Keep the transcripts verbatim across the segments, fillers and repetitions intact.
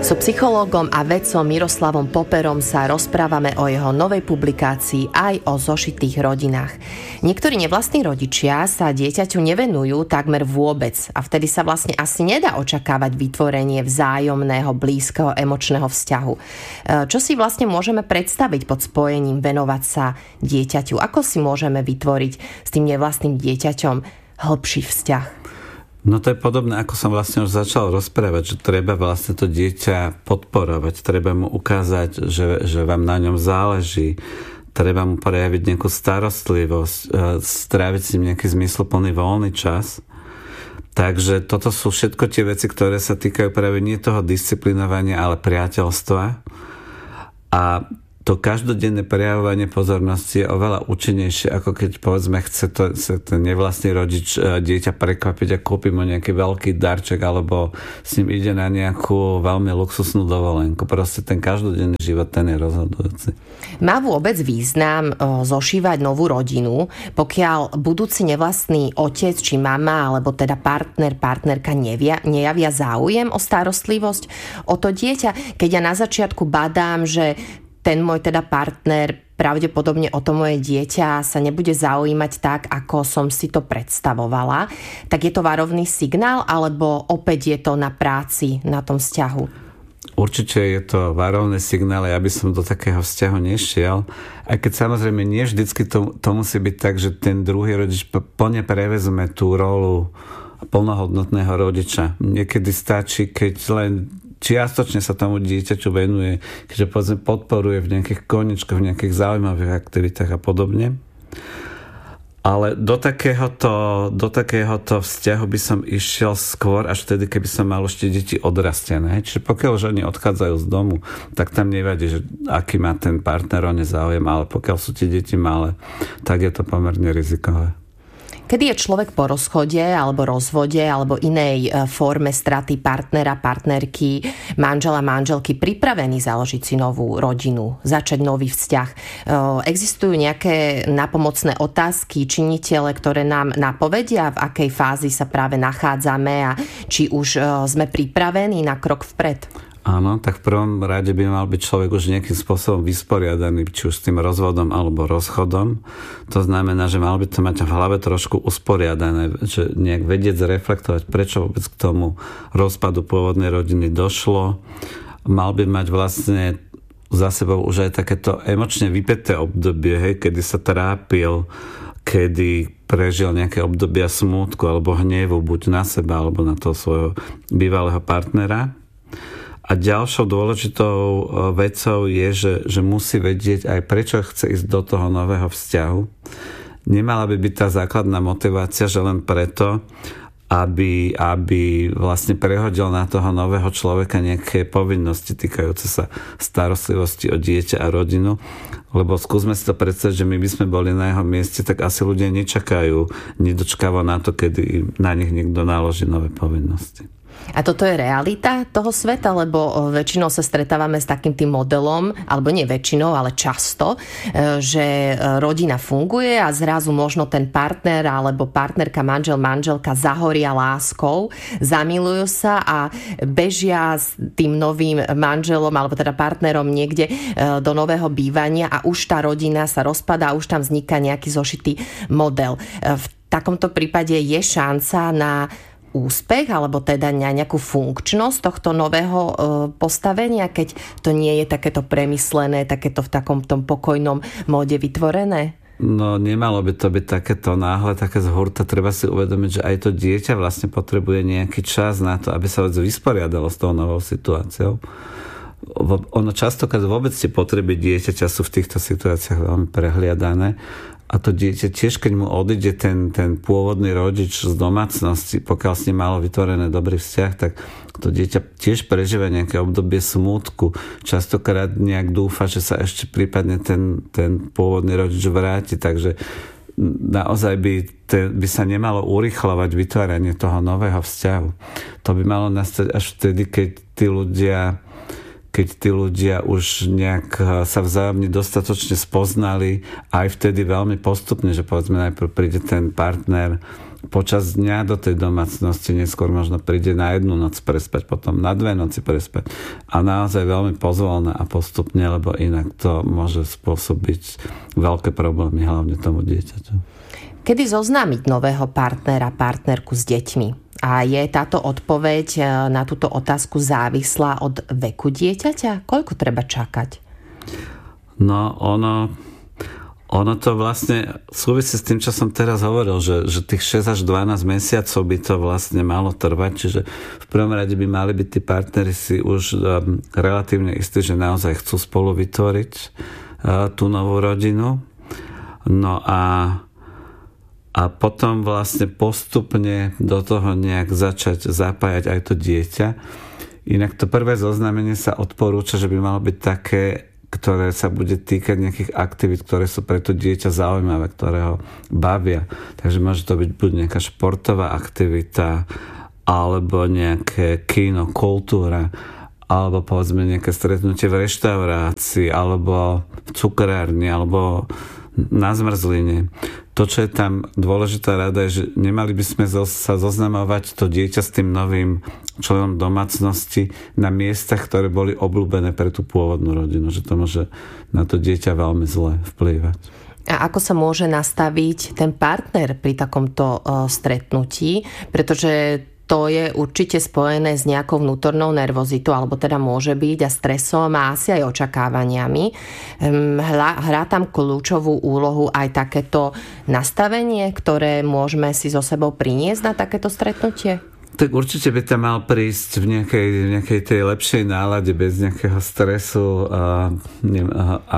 So psychológom a vedcom Miroslavom Poperom sa rozprávame o jeho novej publikácii aj o zošitých rodinách. Niektorí nevlastní rodičia sa dieťaťu nevenujú takmer vôbec a vtedy sa vlastne asi nedá očakávať vytvorenie vzájomného, blízkeho, emočného vzťahu. Čo si vlastne môžeme predstaviť pod spojením venovať sa dieťaťu? Ako si môžeme vytvoriť s tým nevlastným dieťaťom hĺbší vzťah? No to je podobné, ako som vlastne už začal rozprávať, že treba vlastne to dieťa podporovať, treba mu ukázať, že, že vám na ňom záleží, treba mu prejaviť nejakú starostlivosť, stráviť s ním nejaký zmysluplný voľný čas. Takže toto sú všetko tie veci, ktoré sa týkajú práve nie toho disciplinovania, ale priateľstva. A to každodenné prejavovanie pozornosti je oveľa účinnejšie, ako keď povedzme chce to, sa ten nevlastný rodič dieťa prekvapiť a kúpi mu nejaký veľký darček alebo s ním ide na nejakú veľmi luxusnú dovolenku. Proste ten každodenný život, ten je rozhodujúci. Má vôbec význam zošívať novú rodinu, pokiaľ budúci nevlastný otec či mama alebo teda partner, partnerka nevia, nejavia záujem o starostlivosť o to dieťa? Keď ja na začiatku badám, že ten môj teda partner pravdepodobne o to moje dieťa sa nebude zaujímať tak, ako som si to predstavovala, tak je to varovný signál, alebo opäť je to na práci, na tom vzťahu? Určite je to varovný signál, ja by som do takého vzťahu nešiel. Aj keď samozrejme nie vždycky to, to musí byť tak, že ten druhý rodič plne prevezme tú rolu plnohodnotného rodiča. Niekedy stačí, keď len čiastočne sa tomu dieťaťu venuje, keďže povedzme podporuje v nejakých koničkoch, v nejakých zaujímavých aktivitách a podobne. Ale do takéhoto, do takéhoto vzťahu by som išiel skôr až vtedy, keby som mal ešte deti odrastené. Čiže pokiaľ už oni odchádzajú z domu, tak tam nevadí, že aký má ten partner o ne záujem, ale pokiaľ sú tie deti malé, tak je to pomerne rizikové. Kedy je človek po rozchode alebo rozvode alebo inej forme straty partnera, partnerky, manžela, manželky pripravený založiť si novú rodinu, začať nový vzťah? Existujú nejaké napomocné otázky, činitele, ktoré nám napovedia, v akej fázi sa práve nachádzame a či už sme pripravení na krok vpred? Áno, tak v prvom rade by mal byť človek už nejakým spôsobom vysporiadaný, či už s tým rozvodom alebo rozchodom. To znamená, že mal by to mať v hlave trošku usporiadané, že nejak vedieť zreflektovať, prečo vôbec k tomu rozpadu pôvodnej rodiny došlo. Mal by mať vlastne za sebou už aj takéto emočne vypäté obdobie, hej, kedy sa trápil, kedy prežil nejaké obdobia smútku alebo hnevu, buď na seba alebo na toho svojho bývalého partnera. A ďalšou dôležitou vecou je, že, že musí vedieť aj prečo chce ísť do toho nového vzťahu. Nemala by byť tá základná motivácia, že len preto, aby, aby vlastne prehodil na toho nového človeka nejaké povinnosti týkajúce sa starostlivosti o dieťa a rodinu. Lebo skúsme si to predstaviť, že my by sme boli na jeho mieste, tak asi ľudia nečakajú nedočkavo na to, kedy na nich niekto naloží nové povinnosti. A toto je realita toho sveta, lebo väčšinou sa stretávame s takým tým modelom, alebo nie väčšinou, ale často, že rodina funguje a zrazu možno ten partner alebo partnerka, manžel, manželka zahoria láskou, zamilujú sa a bežia s tým novým manželom alebo teda partnerom niekde do nového bývania a už tá rodina sa rozpadá a už tam vzniká nejaký zošitý model. V takomto prípade je šanca na úspech, alebo teda na nejakú funkčnosť tohto nového postavenia, keď to nie je takéto premyslené, takéto v takom tom pokojnom móde vytvorené? No nemalo by to byť takéto náhle, také zhurta. Treba si uvedomiť, že aj to dieťa vlastne potrebuje nejaký čas na to, aby sa vysporiadalo s tou novou situáciou. Ono častokrát vôbec tie potreby dieťaťa sú v týchto situáciách veľmi prehliadané. A to dieťa tiež, keď mu odíde ten, ten pôvodný rodič z domácnosti, pokiaľ s ním malo vytvorené dobrý vzťah, tak to dieťa tiež prežíva nejaké obdobie smútku. Častokrát nejak dúfa, že sa ešte prípadne ten, ten pôvodný rodič vráti. Takže naozaj by, te, by sa nemalo urýchľovať vytváranie toho nového vzťahu. To by malo nastať až vtedy, keď tí ľudia keď tí ľudia už nejak sa vzájomne dostatočne spoznali, aj vtedy veľmi postupne, že povedzme najprv príde ten partner počas dňa do tej domácnosti, neskôr možno príde na jednu noc prespať, potom na dve noci prespať. A naozaj veľmi pozvolné a postupne, lebo inak to môže spôsobiť veľké problémy, hlavne tomu dieťaťu. Kedy zoznámiť nového partnera, partnerku s deťmi? A je táto odpoveď na túto otázku závislá od veku dieťaťa? Koľko treba čakať? No, ono... Ono to vlastne súvisí s tým, čo som teraz hovoril, že, že tých šesť až dvanásť mesiacov by to vlastne malo trvať, čiže v prvom rade by mali byť tí partneri si už um, relatívne istí, že naozaj chcú spolu vytvoriť uh, tú novú rodinu. No a, a potom vlastne postupne do toho nejak začať zapájať aj to dieťa. Inak to prvé zoznámenie sa odporúča, že by malo byť také, ktoré sa bude týkať nejakých aktivít, ktoré sú pre to dieťa zaujímavé, ktoré ho bavia. Takže môže to byť buď nejaká športová aktivita, alebo nejaké kino, kultúra, alebo povedzme nejaké stretnutie v reštaurácii, alebo v cukrárni, alebo na zmrzline. To, čo je tam dôležitá rada, je, že nemali by sme sa zoznamovať to dieťa s tým novým členom domácnosti na miestach, ktoré boli obľúbené pre tú pôvodnú rodinu, že to môže na to dieťa veľmi zle vplývať. A ako sa môže nastaviť ten partner pri takomto uh, stretnutí? Pretože to je určite spojené s nejakou vnútornou nervozitou, alebo teda môže byť, a stresom a asi aj očakávaniami. Hrá, hrá tam kľúčovú úlohu aj takéto nastavenie, ktoré môžeme si so sebou priniesť na takéto stretnutie? Tak určite by tam mal prísť v nejakej, v nejakej tej lepšej nálade, bez nejakého stresu a, a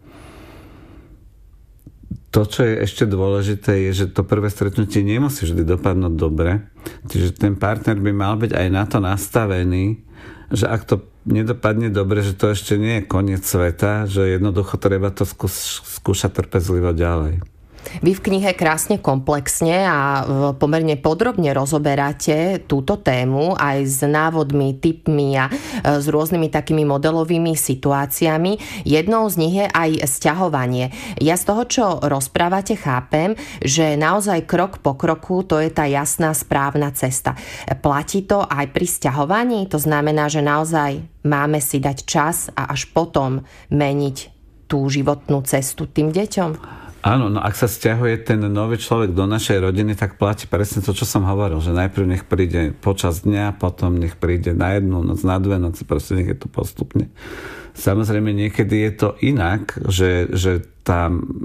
to, čo je ešte dôležité, je, že to prvé stretnutie nemusí vždy dopadnúť dobre. Čiže ten partner by mal byť aj na to nastavený, že ak to nedopadne dobre, že to ešte nie je koniec sveta, že jednoducho treba to skúš, skúšať trpezlivo ďalej. Vy v knihe krásne komplexne a pomerne podrobne rozoberáte túto tému aj s návodmi, tipmi a s rôznymi takými modelovými situáciami. Jednou z nich je aj sťahovanie. Ja z toho, čo rozprávate, chápem, že naozaj krok po kroku to je tá jasná, správna cesta. Platí to aj pri sťahovaní? To znamená, že naozaj máme si dať čas a až potom meniť tú životnú cestu tým deťom? Áno, no ak sa sťahuje ten nový človek do našej rodiny, tak platí presne to, čo som hovoril, že najprv nech príde počas dňa, potom nech príde na jednu noc, na dve noci, proste nech je to postupne. Samozrejme, niekedy je to inak, že, že tá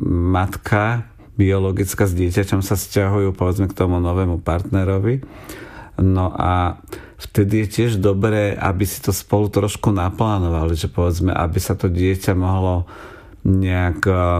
matka biologická s dieťaťom sa sťahujú, povedzme, k tomu novému partnerovi. No a vtedy je tiež dobré, aby si to spolu trošku naplánovali, že povedzme, aby sa to dieťa mohlo nejak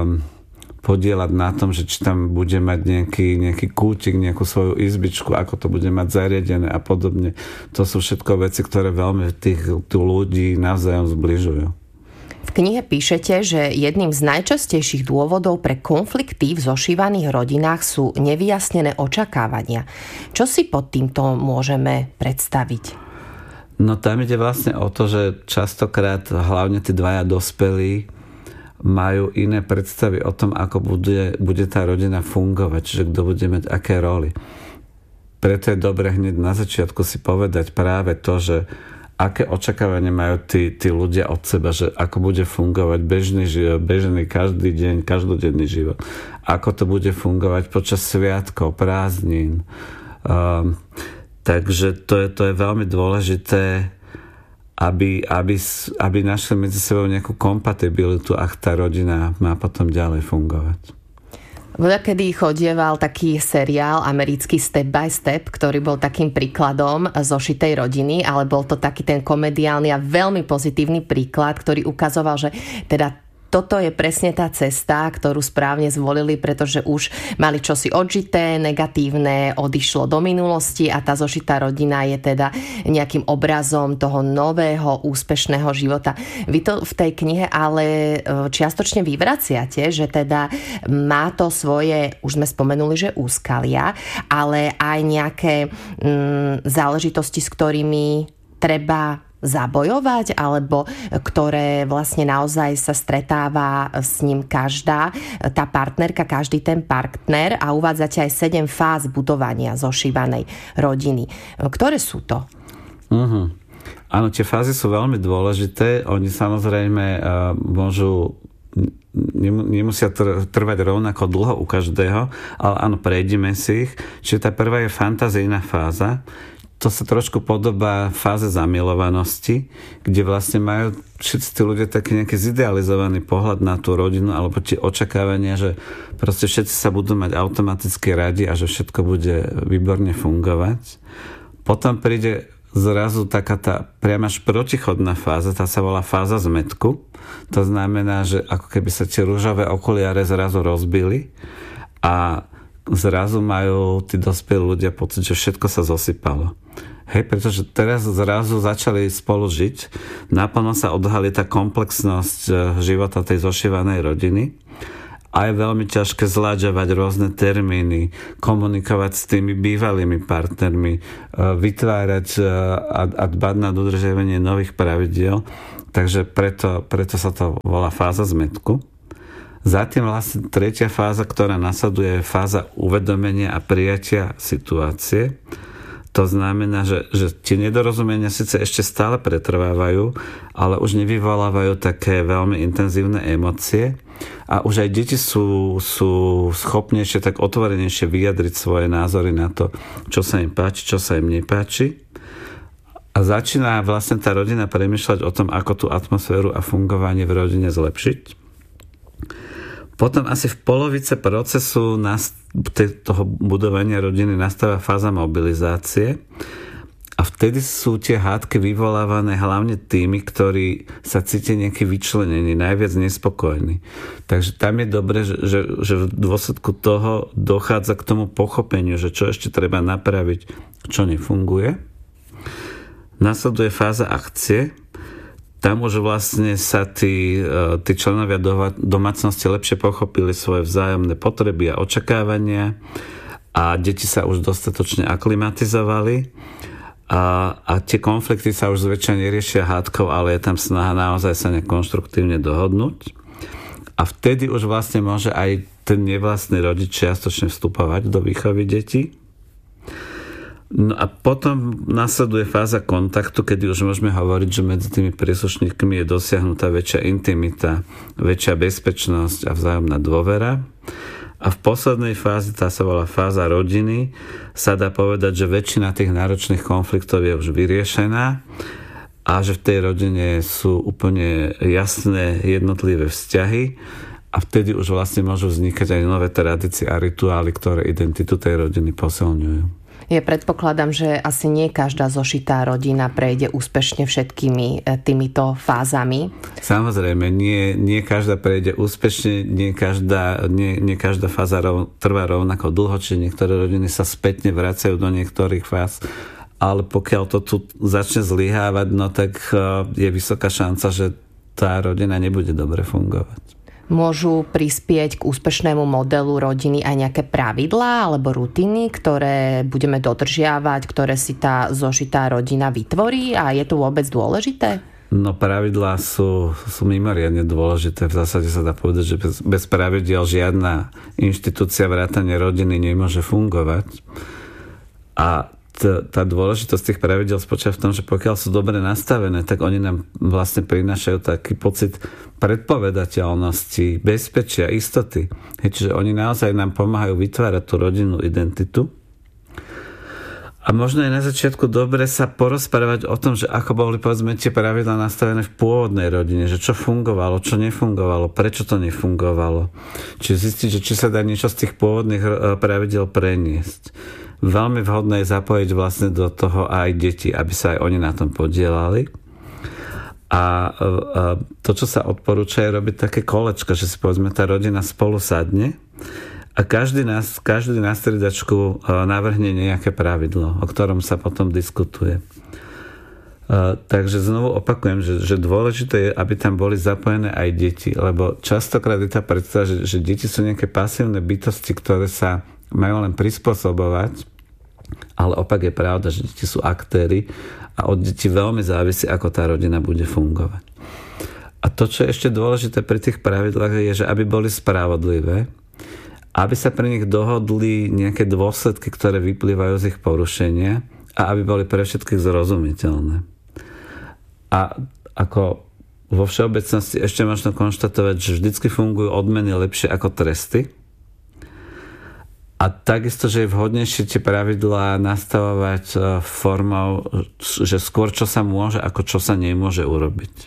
podieľať na tom, že či tam bude mať nejaký, nejaký kútik, nejakú svoju izbičku, ako to bude mať zariadené a podobne. To sú všetko veci, ktoré veľmi tých, tých ľudí navzájom zbližujú. V knihe píšete, že jedným z najčastejších dôvodov pre konflikty v zošívaných rodinách sú nevyjasnené očakávania. Čo si pod týmto môžeme predstaviť? No tam ide vlastne o to, že častokrát hlavne tí dvaja dospelí majú iné predstavy o tom, ako bude, bude tá rodina fungovať, čiže kto bude mať aké roly. Preto je dobre hneď na začiatku si povedať práve to, že aké očakávania majú tí, tí ľudia od seba, že ako bude fungovať bežný život, bežný každý deň, každodenný život. Ako to bude fungovať počas sviatkov, prázdnin. Um, takže to je, to je veľmi dôležité, Aby, aby, aby našli medzi sebou nejakú kompatibilitu, ak tá rodina má potom ďalej fungovať. Voľa kedy chodieval taký seriál americký Step by Step, ktorý bol takým príkladom zošitej rodiny, ale bol to taký ten komediálny a veľmi pozitívny príklad, ktorý ukazoval, že teda toto je presne tá cesta, ktorú správne zvolili, pretože už mali čosi odžité, negatívne, odišlo do minulosti a tá zošitá rodina je teda nejakým obrazom toho nového, úspešného života. Vy to v tej knihe ale čiastočne vyvraciate, že teda má to svoje, už sme spomenuli, že úskalia, ale aj nejaké mm, záležitosti, s ktorými treba zabojovať, alebo ktoré vlastne naozaj sa stretáva s ním každá tá partnerka, každý ten partner a uvádzate aj sedem fáz budovania zošívanej rodiny. Ktoré sú to? Uh-huh. Áno, tie fázy sú veľmi dôležité. Oni samozrejme uh, môžu nemusia trvať rovnako dlho u každého, ale áno, prejdeme si ich. Čiže tá prvá je fantazijná fáza. To sa trošku podobá fáze zamilovanosti, kde vlastne majú všetci tí ľudia taký nejaký zidealizovaný pohľad na tú rodinu alebo tie očakávania, že proste všetci sa budú mať automaticky radi a že všetko bude výborne fungovať. Potom príde zrazu taká tá priam až protichodná fáza, tá sa volá fáza zmätku. To znamená, že ako keby sa tie ružové okuliare zrazu rozbili a zrazu majú tí dospelí ľudia pocit, že všetko sa zosypalo. Hej, pretože teraz zrazu začali spolu žiť, naplno sa odhalí tá komplexnosť života tej zošívanej rodiny a je veľmi ťažké zlaďovať rôzne termíny, komunikovať s tými bývalými partnermi, vytvárať a dbať na dodržiavanie nových pravidiel. Takže preto, preto sa to volá fáza zmätku. Zatím vlastne tretia fáza, ktorá nasleduje, je fáza uvedomenia a prijatia situácie. To znamená, že, že tie nedorozumenia síce ešte stále pretrvávajú, ale už nevyvolávajú také veľmi intenzívne emócie a už aj deti sú, sú schopnejšie, tak otvorenejšie vyjadriť svoje názory na to, čo sa im páči, čo sa im nepáči. A začína vlastne tá rodina premýšľať o tom, ako tú atmosféru a fungovanie v rodine zlepšiť. Potom asi v polovice procesu toho budovania rodiny nastáva fáza mobilizácie a vtedy sú tie hádky vyvolávané hlavne tými, ktorí sa cítia nejaký vyčlenení, najviac nespokojní. Takže tam je dobre, že, že, že v dôsledku toho dochádza k tomu pochopeniu, že čo ešte treba napraviť, čo nefunguje. Nasleduje fáza akcie. Tam už vlastne sa tí, tí členovia domácnosti lepšie pochopili svoje vzájomné potreby a očakávania a deti sa už dostatočne aklimatizovali a, a tie konflikty sa už zväčša neriešia hádkou, ale je tam snaha naozaj sa nejak konštruktívne dohodnúť. A vtedy už vlastne môže aj ten nevlastný rodič čiastočne vstupovať do výchovy detí. No a potom nasleduje fáza kontaktu, kedy už môžeme hovoriť, že medzi tými príslušníkmi je dosiahnutá väčšia intimita, väčšia bezpečnosť a vzájomná dôvera. A v poslednej fáze, tá sa volá fáza rodiny, sa dá povedať, že väčšina tých náročných konfliktov je už vyriešená a že v tej rodine sú úplne jasné jednotlivé vzťahy a vtedy už vlastne môžu vznikať aj nové tradície a rituály, ktoré identitu tej rodiny posilňujú. Ja predpokladám, že asi nie každá zošitá rodina prejde úspešne všetkými týmito fázami. Samozrejme, nie, nie každá prejde úspešne, nie každá, nie, nie každá fáza rov, trvá rovnako dlho, čiže niektoré rodiny sa spätne vracajú do niektorých fáz, ale pokiaľ to tu začne zlyhávať, no tak je vysoká šanca, že tá rodina nebude dobre fungovať. Môžu prispieť k úspešnému modelu rodiny aj nejaké pravidlá alebo rutiny, ktoré budeme dodržiavať, ktoré si tá zošitá rodina vytvorí a je to vôbec dôležité? No pravidlá sú, sú mimoriadne dôležité. V zásade sa dá povedať, že bez, bez pravidiel žiadna inštitúcia vrátane rodiny nemôže fungovať. A t- tá dôležitosť tých pravidiel spočíva v tom, že pokiaľ sú dobre nastavené, tak oni nám vlastne prinášajú taký pocit predpovedateľnosti, bezpečia, istoty. Hej, čiže oni naozaj nám pomáhajú vytvárať tú rodinnú identitu. A možno je na začiatku dobre sa porozprávať o tom, že ako boli povedzme tie pravidlá nastavené v pôvodnej rodine, že čo fungovalo, čo nefungovalo, prečo to nefungovalo. Čiže zistiť, že či sa dá niečo z tých pôvodných pravidiel preniesť. Veľmi vhodné je zapojiť vlastne do toho aj deti, aby sa aj oni na tom podielali. A to, čo sa odporúča, je robiť také kolečko, že si povedzme tá rodina spolu sadne a každý na, každý na striedačku navrhne nejaké pravidlo, o ktorom sa potom diskutuje. Takže znovu opakujem, že, že dôležité je, aby tam boli zapojené aj deti, lebo častokrát je tá predstava, že, že deti sú nejaké pasívne bytosti, ktoré sa majú len prispôsobovať Ale opak je pravda, že deti sú aktéri a od detí veľmi závisí, ako tá rodina bude fungovať. A to, čo je ešte dôležité pri tých pravidlách, je, že aby boli spravodlivé, aby sa pre nich dohodli nejaké dôsledky, ktoré vyplývajú z ich porušenia a aby boli pre všetkých zrozumiteľné. A ako vo všeobecnosti ešte možno konštatovať, že vždycky fungujú odmeny lepšie ako tresty. A takisto, že je vhodnejšie tie pravidlá nastavovať formou, že skôr čo sa môže, ako čo sa nemôže urobiť.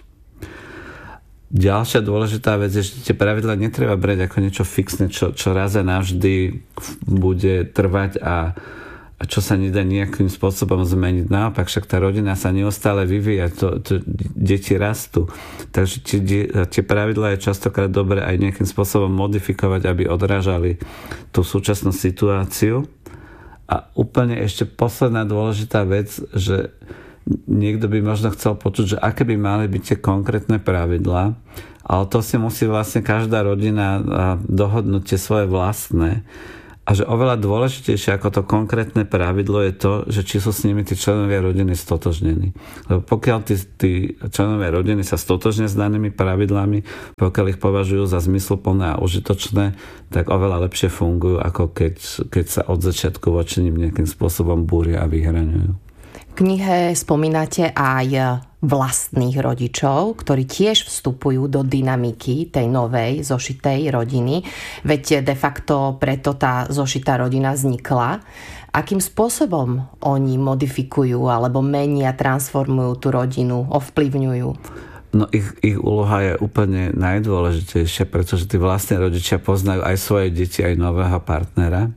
Ďalšia dôležitá vec je, že tie pravidlá netreba brať ako niečo fixné, čo, čo raz a navždy bude trvať a, a čo sa nedá nejakým spôsobom zmeniť. Naopak, však tá rodina sa neustále vyvíja, to, to, deti rastú. Takže tie, tie pravidlá je častokrát dobre aj nejakým spôsobom modifikovať, aby odrážali tú súčasnú situáciu. A úplne ešte posledná dôležitá vec, že niekto by možno chcel počuť, že aké by mali byť tie konkrétne pravidlá, ale to si musí vlastne každá rodina dohodnúť tie svoje vlastné. A že oveľa dôležitejšie ako to konkrétne pravidlo je to, že či sú s nimi tí členovia rodiny stotožnení. Lebo pokiaľ tí, tí členovia rodiny sa stotožnia s danými pravidlami, pokiaľ ich považujú za zmysluplné a užitočné, tak oveľa lepšie fungujú, ako keď, keď sa od začiatku voči nim nejakým spôsobom búria a vyhraňujú. V knihe spomínate aj vlastných rodičov, ktorí tiež vstupujú do dynamiky tej novej zošitej rodiny. Veď de facto preto tá zošitá rodina vznikla. Akým spôsobom oni modifikujú alebo menia, transformujú tú rodinu, ovplyvňujú? No ich, ich úloha je úplne najdôležitejšia, pretože tí vlastní rodičia poznajú aj svoje deti, aj nového partnera.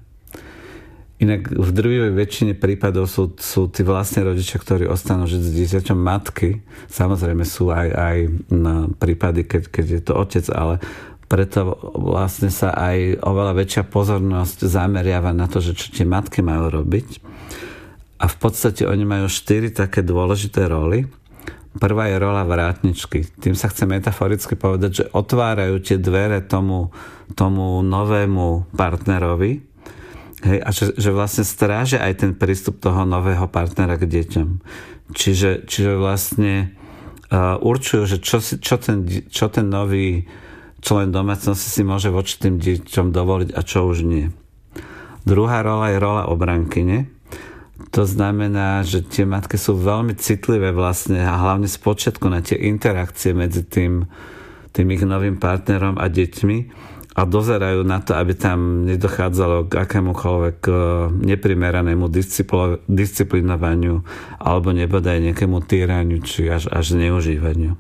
Inak v drvivej väčšine prípadov sú, sú tí vlastní rodičia, ktorí ostanú žiť s dieťaťom matky. Samozrejme sú aj, aj na prípady, keď, keď je to otec, ale preto vlastne sa aj oveľa väčšia pozornosť zameriava na to, že čo tie matky majú robiť. A v podstate oni majú štyri také dôležité roly. Prvá je rola vrátničky. Tým sa chce metaforicky povedať, že otvárajú tie dvere tomu, tomu novému partnerovi. Hej, a že, že vlastne strážia aj ten prístup toho nového partnera k deťom. Čiže, čiže vlastne uh, určujú, že čo, si, čo, ten, čo ten nový člen domácnosti si môže voči tým deťom dovoliť a čo už nie. Druhá rola je rola obrankyne. To znamená, že tie matky sú veľmi citlivé vlastne a hlavne spočiatku na tie interakcie medzi tým, tým ich novým partnerom a deťmi a dozerajú na to, aby tam nedochádzalo k akémukoľvek neprimeranému disciplinovaniu alebo nebodaj nejakému týraniu či až, až zneužívaniu.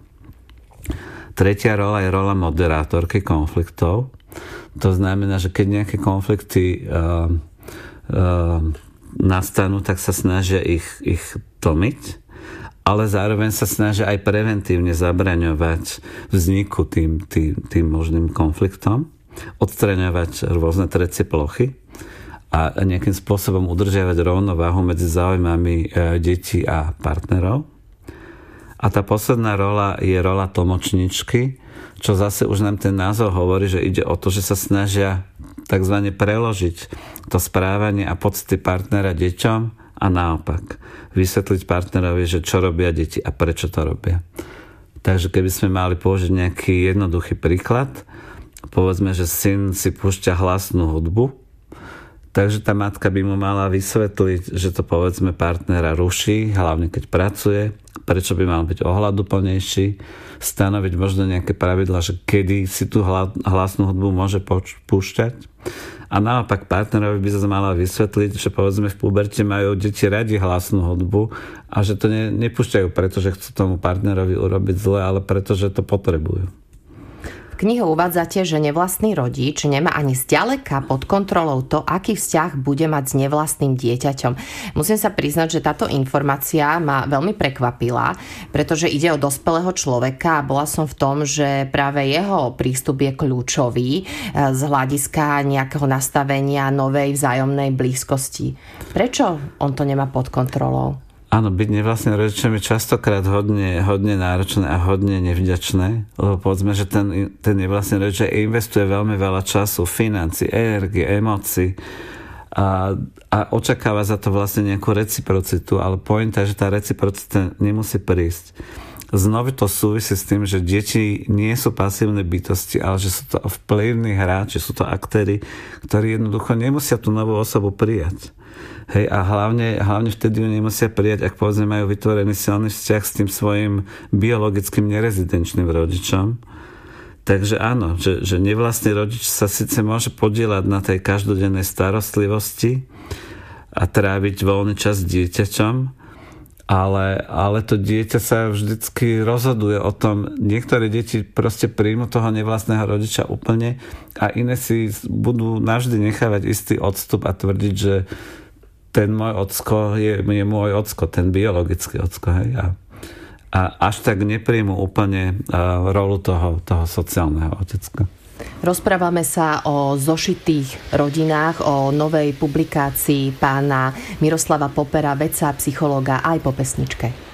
Tretia rola je rola moderátorky konfliktov. To znamená, že keď nejaké konflikty uh, uh, nastanú, tak sa snažia ich, ich tlmiť, ale zároveň sa snažia aj preventívne zabraňovať vzniku tým, tým, tým možným konfliktom, odstraňovať rôzne trecie plochy a nejakým spôsobom udržiavať rovnováhu medzi záujmami detí a partnerov. A tá posledná rola je rola tlmočničky, čo zase už nám ten názov hovorí, že ide o to, že sa snažia takzvané preložiť to správanie a pocity partnera deťom a naopak vysvetliť partnerovi, že čo robia deti a prečo to robia. Takže keby sme mali použiť nejaký jednoduchý príklad, povedzme, že syn si púšťa hlasnú hudbu, takže tá matka by mu mala vysvetliť, že to povedzme partnera ruší, hlavne keď pracuje, prečo by mal byť ohľaduplnejší, stanoviť možno nejaké pravidlá, že kedy si tú hlasnú hudbu môže púšťať. A naopak partnerovi by sa mala vysvetliť, že povedzme v puberte majú deti radi hlasnú hudbu a že to ne, nepúšťajú, pretože chcú tomu partnerovi urobiť zle, ale pretože to potrebujú. V knihe uvádzate, že nevlastný rodič nemá ani zďaleka pod kontrolou to, aký vzťah bude mať s nevlastným dieťaťom. Musím sa priznať, že táto informácia ma veľmi prekvapila, pretože ide o dospelého človeka a bola som v tom, že práve jeho prístup je kľúčový z hľadiska nejakého nastavenia novej vzájomnej blízkosti. Prečo on to nemá pod kontrolou? Áno, byť nevlastným rodičom je častokrát hodne, hodne náročné a hodne nevďačné, lebo povedzme, že ten, ten nevlastný rodič investuje veľmi veľa času, financií, energie, emócií a, a očakáva za to vlastne nejakú reciprocitu, ale pointa je, že tá reciprocita nemusí prísť. Znovu to súvisí s tým, že deti nie sú pasívne bytosti, ale že sú to vplyvní hráči, sú to aktéri, ktorí jednoducho nemusia tú novú osobu prijať. Hej, a hlavne, hlavne vtedy ju nemusia prijať, ak povedzme majú vytvorený silný vzťah s tým svojim biologickým nerezidenčným rodičom. Takže áno, že, že nevlastný rodič sa síce môže podieľať na tej každodennej starostlivosti a tráviť voľný čas s dieťaťom, Ale, ale to dieťa sa vždycky rozhoduje o tom. Niektoré deti proste príjmu toho nevlastného rodiča úplne a iné si budú navždy nechávať istý odstup a tvrdiť, že ten môj ocko je, je môj ocko, ten biologický ocko. Hej? A, a až tak nepríjmu úplne uh, rolu toho, toho sociálneho otecka. Rozprávame sa o zošitých rodinách, o novej publikácii pána Miroslava Popera, vedca a psychológa, aj po pesničke.